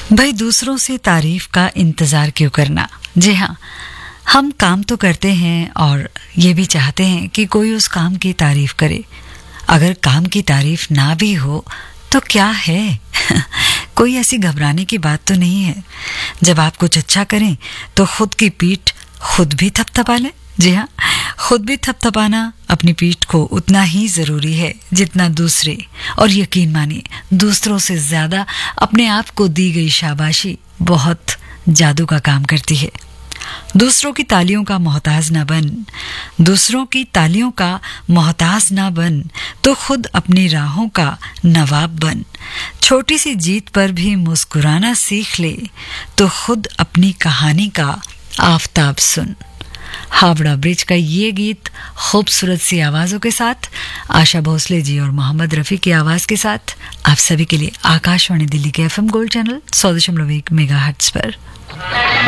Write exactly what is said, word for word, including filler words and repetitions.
भाई दूसरों से तारीफ का इंतजार क्यों करना। जी हाँ, हम काम तो करते हैं और ये भी चाहते हैं कि कोई उस काम की तारीफ करे। अगर काम की तारीफ ना भी हो तो क्या है कोई ऐसी घबराने की बात तो नहीं है। जब आप कुछ अच्छा करें तो खुद की पीठ खुद भी थपथपा लें। जी हाँ, खुद भी थपथपाना अपनी पीठ को उतना ही जरूरी है जितना दूसरे, और यकीन मानिए दूसरों से ज्यादा अपने आप को दी गई शाबाशी बहुत जादू का काम करती है। दूसरों की तालियों का मोहताज ना बन, दूसरों की तालियों का मोहताज ना बन, तो खुद अपनी राहों का नवाब बन। छोटी सी जीत पर भी मुस्कुराना सीख ले, तो खुद अपनी कहानी का आफताब सुन। हावड़ा ब्रिज का ये गीत खूबसूरत सी आवाजों के साथ, आशा भोसले जी और मोहम्मद रफी की आवाज के साथ, आप सभी के लिए आकाशवाणी दिल्ली के एफएम गोल्ड चैनल सौ दशमलव एक मेगाहर्ट्ज पर।